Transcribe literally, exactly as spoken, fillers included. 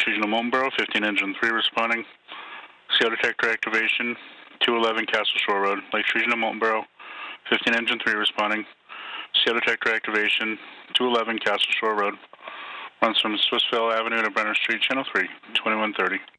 Regional Moultonborough, fifteen Engine three responding. C O detector activation, two eleven Castle Shore Road. Lakes Regional Moultonborough, fifteen Engine three responding. C O detector activation, two eleven Castle Shore Road. Runs from Swissvale Avenue to Brenner Street, Channel three, twenty-one thirty.